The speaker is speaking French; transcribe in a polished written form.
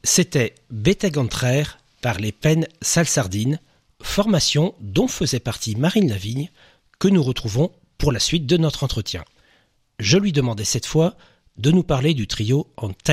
C'était Béteg-Entraire par les Pennes Salsardines, formation dont faisait partie Marine Lavigne, que nous retrouvons pour la suite de notre entretien. Je lui demandais cette fois de nous parler du trio en